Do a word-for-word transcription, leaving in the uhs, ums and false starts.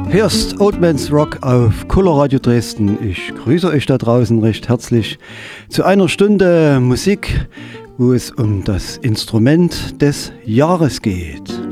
Hörst Old Man's Rock auf Colorado Dresden. Ich grüße euch da draußen recht herzlich zu einer Stunde Musik, wo es um das Instrument des Jahres geht.